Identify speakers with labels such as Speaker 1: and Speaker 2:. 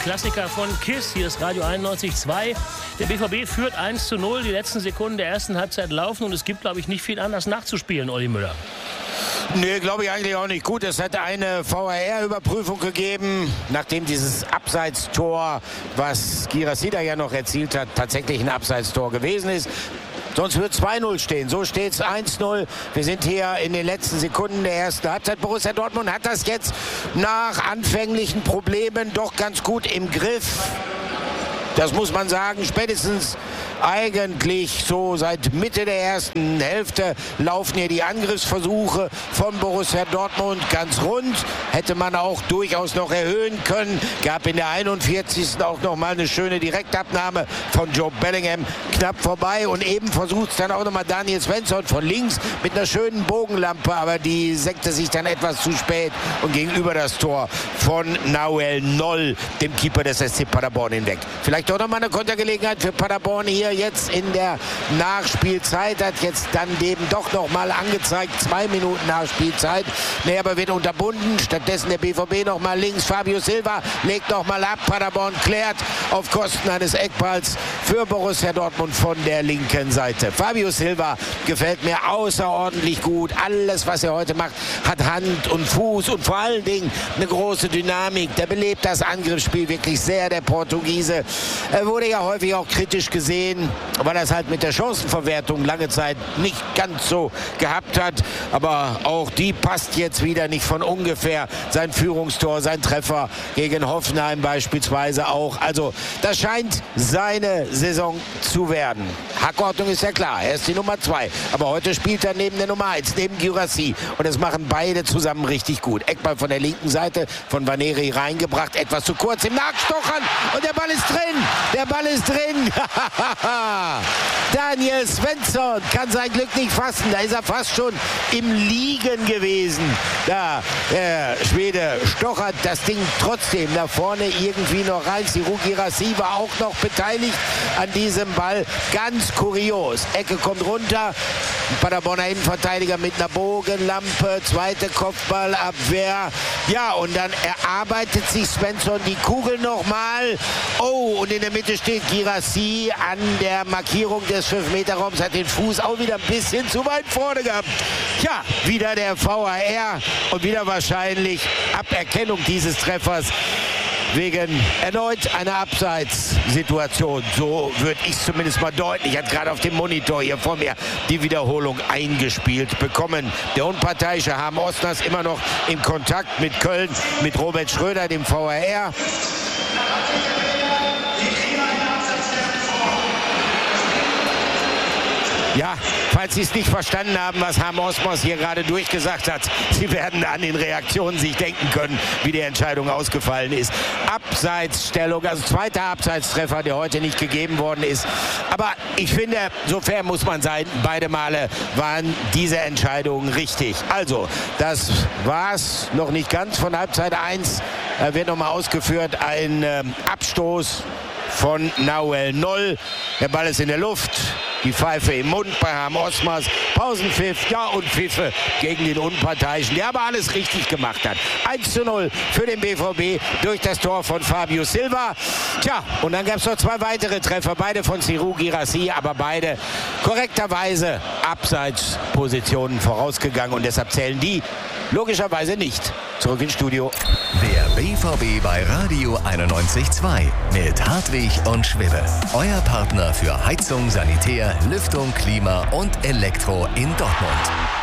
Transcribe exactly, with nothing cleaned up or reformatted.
Speaker 1: Klassiker von KISS. Hier ist Radio einundneunzig Komma zwei. Der B V B führt eins zu null. Die letzten Sekunden der ersten Halbzeit laufen und es gibt, glaube ich, nicht viel anders nachzuspielen, Olli Müller.
Speaker 2: Nee, glaube ich eigentlich auch nicht. Gut, es hat eine V A R-Überprüfung gegeben, nachdem dieses Abseitstor, was Guirassy da ja noch erzielt hat, tatsächlich ein Abseitstor gewesen ist. Sonst wird zwei null stehen. So steht es eins null. Wir sind hier in den letzten Sekunden der ersten Halbzeit. Borussia Dortmund hat das jetzt nach anfänglichen Problemen doch ganz gut im Griff. Das muss man sagen. Spätestens eigentlich so seit Mitte der ersten Hälfte laufen hier die Angriffsversuche von Borussia Dortmund ganz rund. Hätte man auch durchaus noch erhöhen können. Gab in der einundvierzigsten auch noch mal eine schöne Direktabnahme von Joe Bellingham. Knapp vorbei und eben versucht es dann auch noch mal Daniel Svensson von links mit einer schönen Bogenlampe. Aber die senkte sich dann etwas zu spät und gegenüber das Tor von Nahuel Noll, dem Keeper des S C Paderborn, hinweg. Vielleicht doch noch mal eine Kontergelegenheit für Paderborn hier jetzt in der Nachspielzeit. Hat jetzt dann eben doch noch mal angezeigt, zwei Minuten Nachspielzeit. Nee, aber wird unterbunden. Stattdessen der B V B noch mal links. Fabio Silva legt noch mal ab. Paderborn klärt auf Kosten eines Eckballs für Borussia Dortmund von der linken Seite. Fabio Silva gefällt mir außerordentlich gut. Alles, was er heute macht, hat Hand und Fuß und vor allen Dingen eine große Dynamik. Der belebt das Angriffsspiel wirklich sehr, der Portugiese. Er wurde ja häufig auch kritisch gesehen, weil er es halt mit der Chancenverwertung lange Zeit nicht ganz so gehabt hat. Aber auch die passt jetzt wieder nicht von ungefähr. Sein Führungstor, sein Treffer gegen Hoffenheim beispielsweise auch. Also das scheint seine Saison zu werden. Hackordnung ist ja klar, er ist die Nummer zwei. Aber heute spielt er neben der Nummer eins, neben Guirassy. Und das machen beide zusammen richtig gut. Eckball von der linken Seite von Vaneri reingebracht. Etwas zu kurz im Nachstochern. Und der Ball ist drin. Der Ball ist drin. Daniel Svensson kann sein Glück nicht fassen. Da ist er fast schon im Liegen gewesen. Da, der Schwede stochert das Ding trotzdem nach vorne irgendwie noch rein. Serhou Guirassy war auch noch beteiligt an diesem Ball. Ganz kurios. Ecke kommt runter. Paderborner Innenverteidiger mit einer Bogenlampe. Zweite Kopfballabwehr. Ja, und dann erarbeitet sich Svensson die Kugel nochmal. Oh, und in der Mitte steht Guirassy an der Markierung des fünf Meter Raums. Hat den Fuß auch wieder ein bisschen zu weit vorne gehabt. Tja, wieder der V A R und wieder wahrscheinlich Aberkennung dieses Treffers wegen erneut einer Abseitssituation. So würde ich es zumindest mal deutlich. Hat gerade auf dem Monitor hier vor mir die Wiederholung eingespielt bekommen. Der unparteiische Harm Osners immer noch in Kontakt mit Köln, mit Robert Schröder, dem V A R. Ja, falls Sie es nicht verstanden haben, was Harm Osmers hier gerade durchgesagt hat, Sie werden an den Reaktionen sich denken können, wie die Entscheidung ausgefallen ist. Abseitsstellung, also zweiter Abseitstreffer, der heute nicht gegeben worden ist. Aber ich finde, so fair muss man sein, beide Male waren diese Entscheidungen richtig. Also, das war's noch nicht ganz von Halbzeit eins. Da wird nochmal ausgeführt ein äh, Abstoß von Nahuel Noll. Der Ball ist in der Luft. Die Pfeife im Mund bei Harm Osmers. Pausenpfiff, ja, und Pfiffe gegen den Unparteiischen, der aber alles richtig gemacht hat. eins zu null für den B V B durch das Tor von Fabio Silva. Tja, und dann gab es noch zwei weitere Treffer, beide von Serhou Guirassy, aber beide korrekterweise Abseitspositionen vorausgegangen und deshalb zählen die logischerweise nicht. Zurück ins Studio.
Speaker 3: Der B V B bei Radio einundneunzig Komma zwei mit Hartwig und Schwibbe. Euer Partner für Heizung, Sanitär, Lüftung, Klima und Elektro in Dortmund.